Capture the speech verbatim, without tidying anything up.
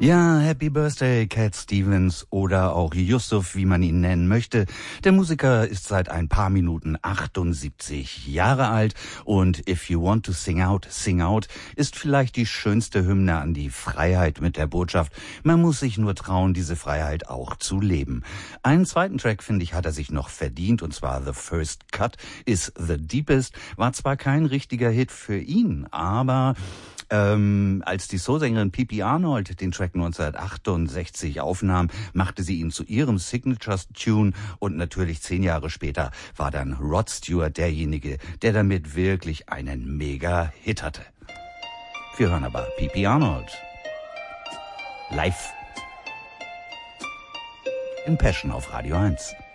Ja, Happy Birthday, Cat Stevens oder auch Yusuf, wie man ihn nennen möchte. Der Musiker ist seit ein paar Minuten achtundsiebzig Jahre alt und If You Want to Sing Out, Sing Out ist vielleicht die schönste Hymne an die Freiheit mit der Botschaft, man muss sich nur trauen, diese Freiheit auch zu leben. Einen zweiten Track, finde ich, hat er sich noch verdient, und zwar The First Cut is The Deepest. War zwar kein richtiger Hit für ihn, aber Ähm, als die Soulsängerin Pipi Arnold den Track neunzehnhundertachtundsechzig aufnahm, machte sie ihn zu ihrem Signature-Tune und natürlich zehn Jahre später war dann Rod Stewart derjenige, der damit wirklich einen Mega-Hit hatte. Wir hören aber Pipi Arnold. Live in Passion auf Radio eins.